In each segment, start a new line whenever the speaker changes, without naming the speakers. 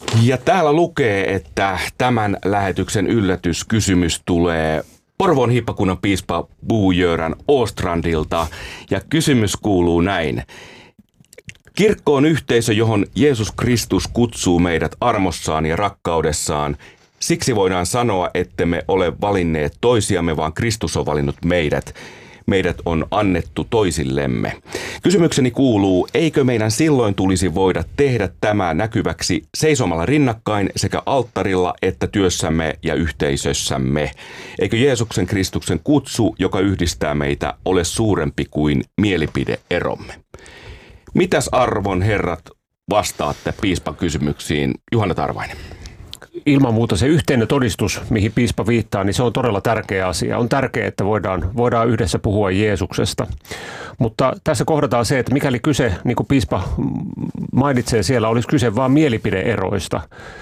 Ja täällä lukee, että tämän lähetyksen yllätyskysymys tulee Porvoon hiippakunnan piispa Bo-Göran Åstrandilta. Ja kysymys kuuluu näin. Kirkko on yhteisö, johon Jeesus Kristus kutsuu meidät armossaan ja rakkaudessaan. Siksi voidaan sanoa, ettemme ole valinneet toisiamme, vaan Kristus on valinnut meidät. Meidät on annettu toisillemme. Kysymykseni kuuluu, eikö meidän silloin tulisi voida tehdä tämä näkyväksi seisomalla rinnakkain sekä alttarilla että työssämme ja yhteisössämme? Eikö Jeesuksen Kristuksen kutsu, joka yhdistää meitä, ole suurempi kuin mielipideeromme? Mitäs arvon herrat vastaatte piispan kysymyksiin? Juhana Tarvainen.
Ilman muuta se yhteinen todistus, mihin piispa viittaa, niin se on todella tärkeä asia. On tärkeää, että voidaan yhdessä puhua Jeesuksesta. Mutta tässä kohdataan se, että mikäli kyse, niin kuin piispa mainitsee siellä, olisi kyse vain mielipideeroista,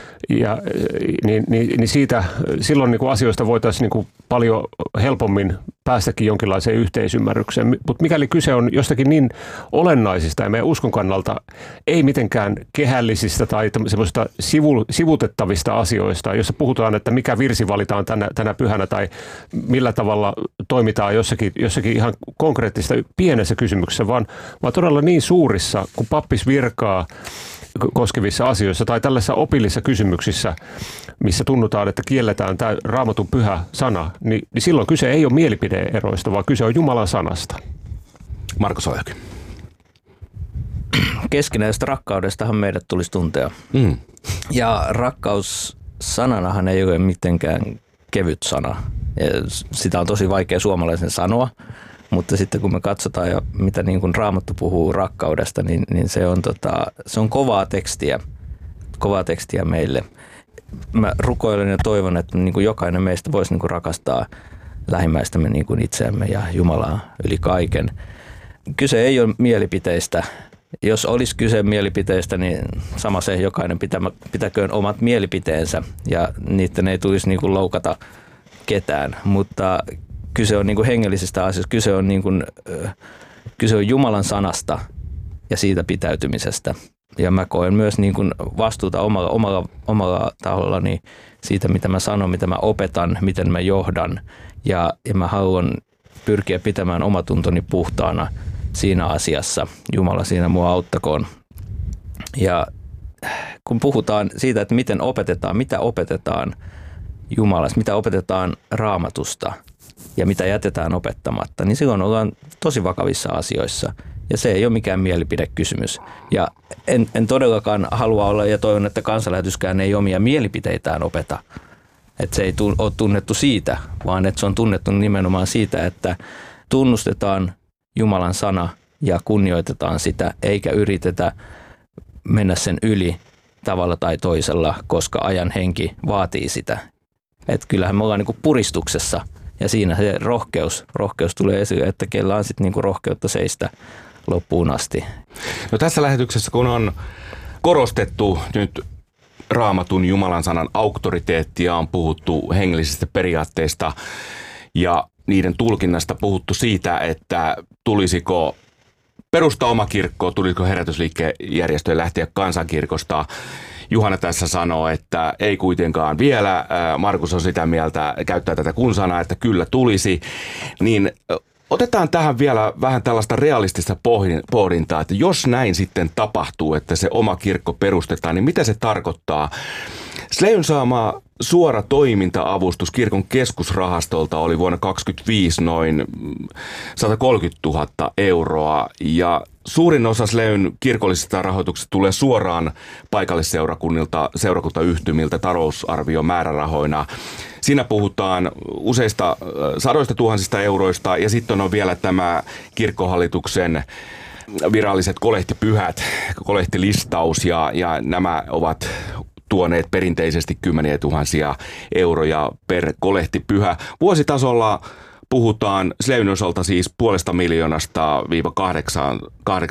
niin siitä silloin niin kuin asioista voitaisiin niin kuin paljon helpommin päästäkin jonkinlaiseen yhteisymmärrykseen. Mutta mikäli kyse on jostakin niin olennaisista ja meidän uskon kannalta ei mitenkään kehällisistä tai semmoisista sivutettavista asioista, jossa puhutaan, että mikä virsi valitaan tänä pyhänä tai millä tavalla toimitaan jossakin ihan konkreettista pienessä kysymyksessä, vaan todella niin suurissa kuin pappisvirkaa koskevissa asioissa tai tällaisissa opillisissa kysymyksissä, missä tunnutaan, että kielletään tämä Raamatun pyhä sana, niin silloin kyse ei ole mielipideeroista, vaan kyse on Jumalan sanasta.
Markus Ojakin.
Keskinäisestä rakkaudestahan meidät tulisi tuntea. Ja rakkaus sananahan ei ole mitenkään kevyt sana. Ja sitä on tosi vaikea suomalaisen sanoa. Mutta sitten kun me katsotaan, ja mitä niin kuin Raamattu puhuu rakkaudesta, niin se on kovaa tekstiä meille. Mä rukoilen ja toivon, että niin kuin jokainen meistä voisi niin kuin rakastaa lähimmäistämme niin kuin itseämme ja Jumalaa yli kaiken. Kyse ei ole mielipiteistä. Jos olisi kyse mielipiteistä, niin sama se jokainen pitäköön omat mielipiteensä ja niiden ei tulisi niin kuin loukata ketään, mutta kyse on niin kuin hengellisistä asioista, kyse on Jumalan sanasta ja siitä pitäytymisestä. Ja mä koen myös niin kuin vastuuta omalla tahollani siitä, mitä mä sanon, mitä mä opetan, miten mä johdan. Ja mä haluan pyrkiä pitämään omatuntoni puhtaana siinä asiassa. Jumala siinä mua auttakoon. Ja kun puhutaan siitä, että miten opetetaan, mitä opetetaan Jumalasta, mitä opetetaan Raamatusta ja mitä jätetään opettamatta, niin silloin ollaan tosi vakavissa asioissa. Ja se ei ole mikään mielipidekysymys. Ja en todellakaan halua olla ja toivon, että Kansanlähetyskään ei omia mielipiteitään opeta. Että se ei ole tunnettu siitä, vaan että se on tunnettu nimenomaan siitä, että tunnustetaan Jumalan sana ja kunnioitetaan sitä, eikä yritetä mennä sen yli tavalla tai toisella, koska ajan henki vaatii sitä. Että kyllähän me ollaan niin kuin puristuksessa ja siinä se rohkeus tulee esille, että kellä on sitten niin kuin rohkeutta seistä loppuun asti.
No tässä lähetyksessä, kun on korostettu nyt Raamatun Jumalan sanan auktoriteettia, on puhuttu hengellisistä periaatteista ja niiden tulkinnasta puhuttu siitä, että tulisiko perustaa oma kirkko, tulisiko herätysliikkejärjestöjen lähteä kansankirkosta. Juhana tässä sanoo, että ei kuitenkaan vielä. Markus on sitä mieltä, käyttää tätä kun-sanaa, että kyllä tulisi. Niin otetaan tähän vielä vähän tällaista realistista pohdintaa, että jos näin sitten tapahtuu, että se oma kirkko perustetaan, niin mitä se tarkoittaa? Sleyn saama suora toiminta-avustus kirkon keskusrahastolta oli vuonna 2025 noin 130 000 euroa ja suurin osa Sleyn kirkollisista rahoituksista tulee suoraan paikallisseurakunnilta, seurakuntayhtymiltä talousarviomäärärahoina. Siinä puhutaan useista sadoista tuhansista euroista ja sitten on vielä tämä kirkkohallituksen viralliset kolehtipyhät, kolehtilistaus ja nämä ovat tuoneet perinteisesti kymmeniä tuhansia euroja per kolehtipyhä. Vuositasolla puhutaan Sleyn osalta siis 500 000–800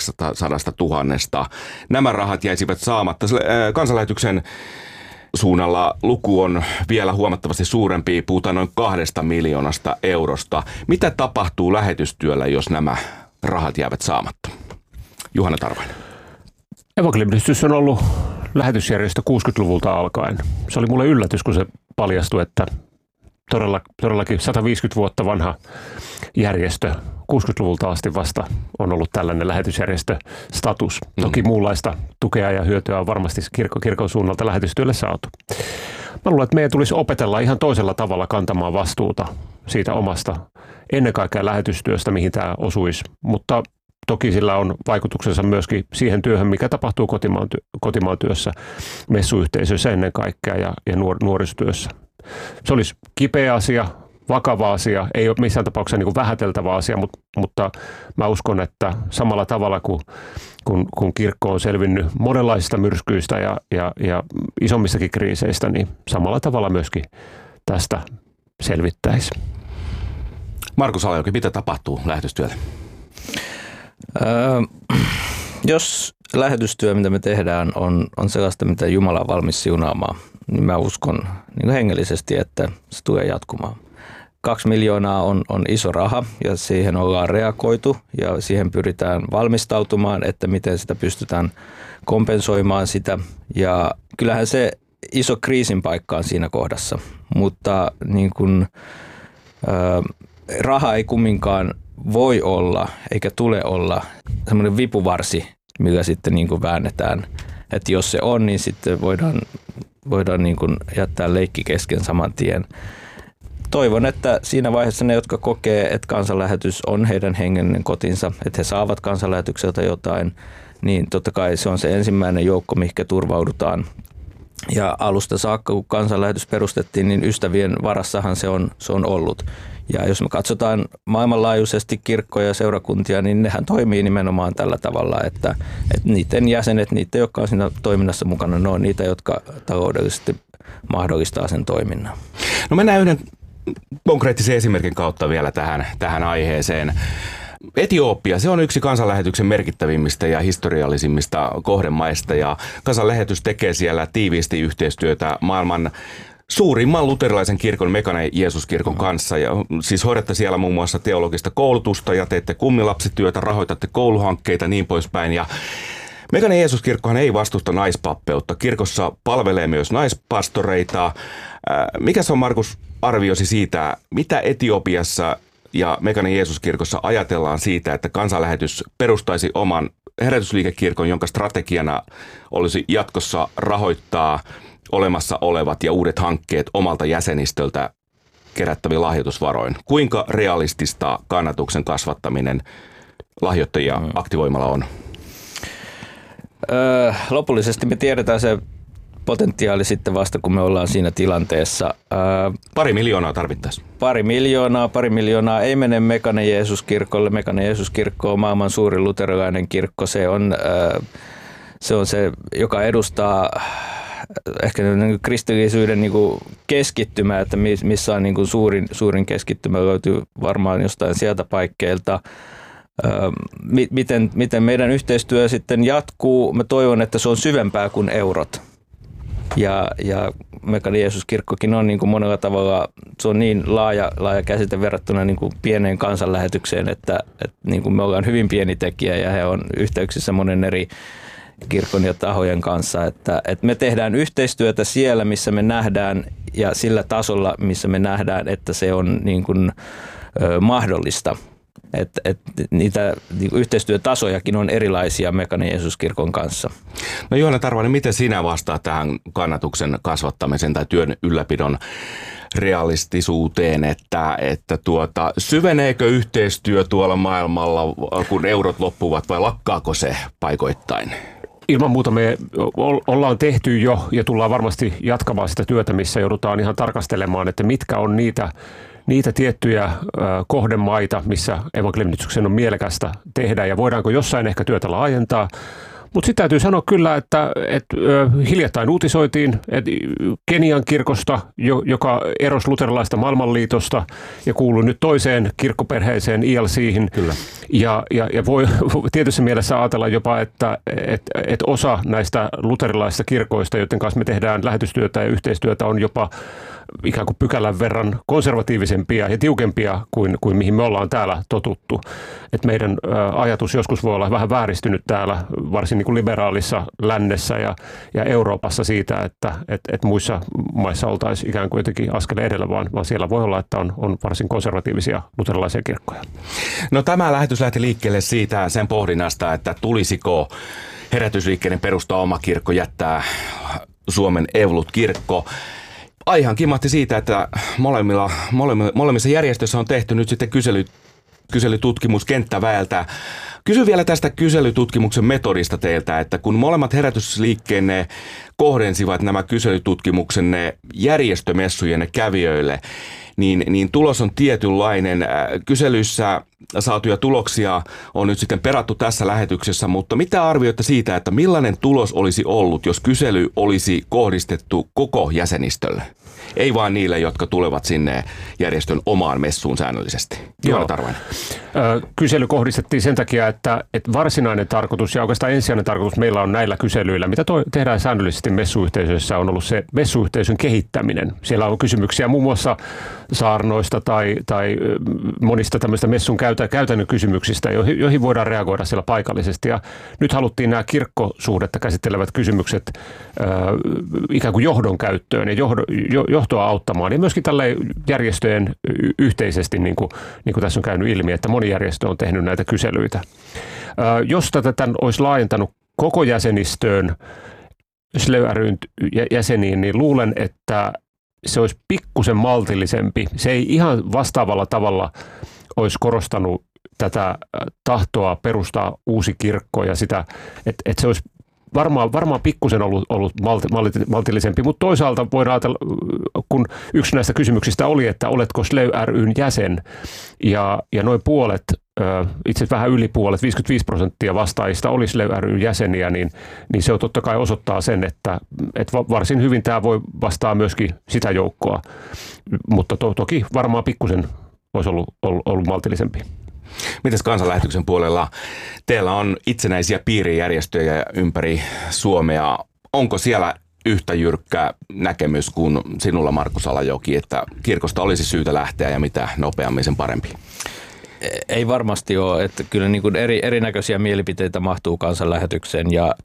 000. Nämä rahat jäisivät saamatta. Kansanlähetyksen suunnalla luku on vielä huomattavasti suurempi, puhutaan noin 2 miljoonasta eurosta. Mitä tapahtuu lähetystyöllä, jos nämä rahat jäävät saamatta? Juhana Tarvainen.
Evankelioinistys on ollut lähetysjärjestö 60-luvulta alkaen. Se oli mulle yllätys, kun se paljastui, että todellakin 150 vuotta vanha järjestö, 60-luvulta asti vasta on ollut tällainen lähetysjärjestöstatus. Toki muunlaista tukea ja hyötyä on varmasti kirkon suunnalta lähetystyölle saatu. Mä luulen, että meidän tulisi opetella ihan toisella tavalla kantamaan vastuuta siitä omasta, ennen kaikkea lähetystyöstä, mihin tämä osuisi, mutta toki sillä on vaikutuksensa myöskin siihen työhön, mikä tapahtuu kotimaan työssä, messuyhteisöissä ennen kaikkea ja nuorisotyössä. Se olisi kipeä asia, vakava asia, ei ole missään tapauksessa niin kuin vähäteltävä asia, mutta mä uskon, että samalla tavalla kun kirkko on selvinnyt monenlaisista myrskyistä ja isommistakin kriiseistä, niin samalla tavalla myöskin tästä selvittäisi.
Markus Alajoki, mitä tapahtuu lähetystyölle?
Jos lähetystyö, mitä me tehdään, on sellaista, mitä Jumala on valmis siunaamaan, niin mä uskon niin hengellisesti, että se tulee jatkumaan. 2 miljoonaa on iso raha ja siihen ollaan reagoitu ja siihen pyritään valmistautumaan, että miten sitä pystytään kompensoimaan sitä. Ja kyllähän se iso kriisin paikka on siinä kohdassa, mutta niin kun, raha ei kumminkaan voi olla eikä tule olla semmoinen vipuvarsi, millä sitten niin kuin väännetään. Että jos se on, niin sitten voidaan niin kuin jättää leikki kesken saman tien. Toivon, että siinä vaiheessa ne, jotka kokee, että kansanlähetys on heidän hengellinen kotinsa, että he saavat kansanlähetykseltä jotain, niin totta kai se on se ensimmäinen joukko, mihinkä turvaudutaan. Ja alusta saakka, kun kansanlähetys perustettiin, niin ystävien varassahan se on ollut. Ja jos me katsotaan maailmanlaajuisesti kirkkoja ja seurakuntia, niin nehän toimii nimenomaan tällä tavalla, että niiden jäsenet, niitä, jotka on siinä toiminnassa mukana, ne on niitä, jotka taloudellisesti mahdollistaa sen toiminnan.
No mennään yhden konkreettisen esimerkin kautta vielä tähän aiheeseen. Etiopia, se on yksi kansanlähetyksen merkittävimmistä ja historiallisimmista kohdemaista ja kansanlähetys tekee siellä tiiviisti yhteistyötä maailman suurimman luterilaisen kirkon Mekane Jeesuskirkon kanssa. Ja siis hoidatte siellä muun muassa teologista koulutusta ja teette kummilapsityötä, rahoitatte kouluhankkeita niin poispäin. Ja Mekane Jeesuskirkkohan ei vastusta naispappeutta. Kirkossa palvelee myös naispastoreita. Mikä se on, Markus, arviosi siitä, mitä Etiopiassa ja Mekane Jeesuskirkossa ajatellaan siitä, että kansanlähetys perustaisi oman herätysliikekirkon, jonka strategiana olisi jatkossa rahoittaa olemassa olevat ja uudet hankkeet omalta jäsenistöltä kerättäviin lahjoitusvaroin. Kuinka realistista kannatuksen kasvattaminen lahjoittajia aktivoimalla on?
Lopullisesti me tiedetään se potentiaali sitten vasta, kun me ollaan siinä tilanteessa.
2 miljoonaa tarvittaisiin.
2 miljoonaa ei mene Mekane Jeesuskirkolle. Mekane Jeesuskirkko on maailman suurin luterilainen kirkko. Se on se, joka edustaa ehkä kristillisyyden niin kuin keskittymä, että missä on niin kuin suurin keskittymä, löytyy varmaan jostain sieltä paikkeilta. Miten meidän yhteistyö sitten jatkuu? Mä toivon, että se on syvempää kuin eurot. Ja Mekane Jeesuskirkkokin on niin kuin monella tavalla, se on niin laaja käsite verrattuna niin kuin pieneen kansanlähetykseen, että niin kuin me ollaan hyvin pieni tekijä ja he on yhteyksissä monen eri kirkon ja tahojen kanssa, että me tehdään yhteistyötä siellä, missä me nähdään ja sillä tasolla, missä me nähdään, että se on niin kuin mahdollista. Että niitä yhteistyötasojakin on erilaisia Mekane Jeesuskirkon kanssa.
No Johanna Tarvainen, miten sinä vastaat tähän kannatuksen kasvattamisen tai työn ylläpidon realistisuuteen, että syveneekö yhteistyö tuolla maailmalla, kun eurot loppuvat, vai lakkaako se paikoittain?
Ilman muuta me ollaan tehty jo ja tullaan varmasti jatkamaan sitä työtä, missä joudutaan ihan tarkastelemaan, että mitkä on niitä tiettyjä kohdemaita, missä evankeliumityksen on mielekästä tehdä ja voidaanko jossain ehkä työtä laajentaa. Mutta sitten täytyy sanoa kyllä, että hiljattain uutisoitiin että Kenian kirkosta, joka erosi luterilaista maailmanliitosta ja kuului nyt toiseen kirkkoperheeseen ILC:hin.
Kyllä.
Ja voi tietyssä mielessä ajatella jopa, että osa näistä luterilaisista kirkoista, joiden kanssa me tehdään lähetystyötä ja yhteistyötä, on jopa ikään kuin pykälän verran konservatiivisempia ja tiukempia kuin mihin me ollaan täällä totuttu. Et meidän ajatus joskus voi olla vähän vääristynyt täällä, varsin niin niin kuin liberaalissa lännessä ja Euroopassa siitä, että muissa maissa oltaisiin ikään kuin jotenkin askeleen edellä, vaan siellä voi olla, että on varsin konservatiivisia luterilaisia kirkkoja.
No tämä lähetys lähti liikkeelle siitä sen pohdinnasta, että tulisiko herätysliikkeiden perustaa oma kirkko, jättää Suomen Evolut-kirkko. Aihan kimahti siitä, että molemmissa järjestöissä on tehty nyt sitten kyselytutkimus kenttäväeltä. Kysyn vielä tästä kyselytutkimuksen metodista teiltä, että kun molemmat herätysliikkeenne kohdensivat nämä kyselytutkimuksenne järjestömessujenne kävijöille, niin tulos on tietynlainen. Kyselyssä saatuja tuloksia on nyt sitten perattu tässä lähetyksessä, mutta mitä arvioitte siitä, että millainen tulos olisi ollut, jos kysely olisi kohdistettu koko jäsenistölle? Ei vaan niille, jotka tulevat sinne järjestön omaan messuun säännöllisesti. Joona Tarvainen.
Kysely kohdistettiin sen takia, että varsinainen tarkoitus ja oikeastaan ensisijainen tarkoitus meillä on näillä kyselyillä, mitä tehdään säännöllisesti messuyhteisöissä, on ollut se messuyhteisön kehittäminen. Siellä on kysymyksiä muun muassa saarnoista tai monista tämmöistä messun käytännön kysymyksistä, joihin voidaan reagoida siellä paikallisesti. Ja nyt haluttiin nämä kirkkosuhdetta käsittelevät kysymykset ikään kuin johdon käyttöön ja johtoa auttamaan. Ja myöskin tälle järjestöjen yhteisesti, niin kuin tässä on käynyt ilmi, että moni järjestö on tehnyt näitä kyselyitä. Jos tätä olisi laajentanut koko jäsenistöön, SLEY ry:n jäseniin, niin luulen, että se olisi pikkusen maltillisempi. Se ei ihan vastaavalla tavalla olisi korostanut tätä tahtoa perustaa uusi kirkko ja sitä, että se olisi varmaan pikkusen ollut maltillisempi, mutta toisaalta voidaan ajatella, kun yksi näistä kysymyksistä oli, että oletko SLEY ry:n jäsen, ja noin puolet, itse asiassa vähän yli puolet, 55% vastaajista oli SLEY ry:n jäseniä, niin se on totta kai osoittaa sen, että varsin hyvin tämä voi vastaa myöskin sitä joukkoa, mutta toki varmaan pikkusen olisi ollut maltillisempi.
Mites kansanlähetyksen puolella? Teillä on itsenäisiä piirijärjestöjä ympäri Suomea. Onko siellä yhtä jyrkkä näkemys kuin sinulla, Markus Alajoki, että kirkosta olisi syytä lähteä ja mitä nopeammin sen parempi?
Ei varmasti ole, että kyllä niin kuin erinäköisiä mielipiteitä mahtuu kansanlähetykseen ja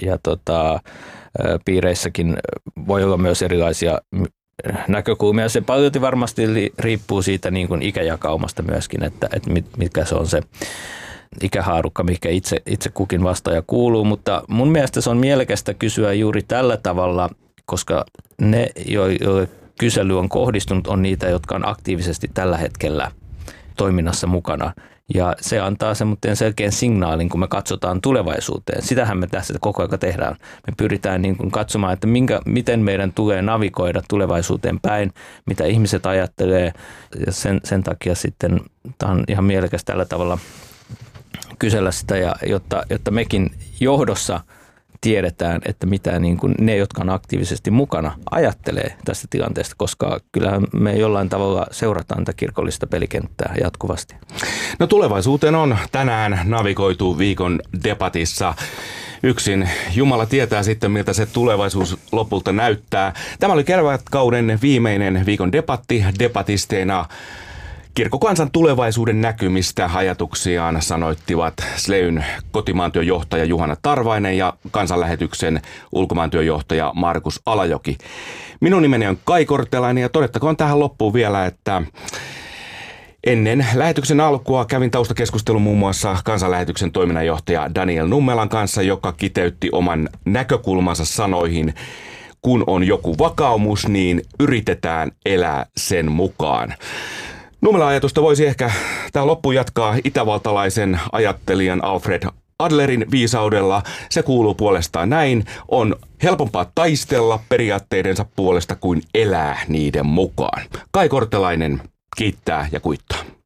piireissäkin voi olla myös erilaisia näkökulmia. Se paljolti varmasti riippuu siitä niin kuin ikäjakaumasta myöskin, että mitkä se on se ikähaarukka, mikä itse kukin vastaaja kuuluu, mutta mun mielestä se on mielekästä kysyä juuri tällä tavalla, koska ne, joille kysely on kohdistunut, on niitä, jotka on aktiivisesti tällä hetkellä toiminnassa mukana. Ja se antaa semmoinen selkeän signaalin, kun me katsotaan tulevaisuuteen. Sitähän me tässä koko ajan tehdään. Me pyritään niin kuin katsomaan, että miten meidän tulee navigoida tulevaisuuteen päin, mitä ihmiset ajattelee. Ja sen takia sitten tämä on ihan mielekäs tällä tavalla kysellä sitä, jotta mekin johdossa tiedetään, että mitä niin kuin ne, jotka on aktiivisesti mukana, ajattelee tästä tilanteesta, koska kyllähän me jollain tavalla seurataan tätä kirkollista pelikenttää jatkuvasti.
No tulevaisuuteen on tänään navigoitu viikon debatissa. Yksin Jumala tietää sitten, miltä se tulevaisuus lopulta näyttää. Tämä oli kevätkauden viimeinen viikon debatti. Debatisteina kirkkokansan tulevaisuuden näkymistä ajatuksiaan sanoittivat SLEYn kotimaantyöjohtaja Juhana Tarvainen ja kansanlähetyksen ulkomaantyöjohtaja Markus Alajoki. Minun nimeni on Kai Kortelainen ja todettakoon tähän loppuun vielä, että ennen lähetyksen alkua kävin taustakeskustelun muun muassa kansanlähetyksen toiminnanjohtaja Daniel Nummelan kanssa, joka kiteytti oman näkökulmansa sanoihin: kun on joku vakaumus, niin yritetään elää sen mukaan. Nummelan ajatusta voisi ehkä tähän loppuun jatkaa itävaltalaisen ajattelijan Alfred Adlerin viisaudella. Se kuuluu puolestaan näin: on helpompaa taistella periaatteidensa puolesta kuin elää niiden mukaan. Kai Kortelainen kiittää ja kuittaa.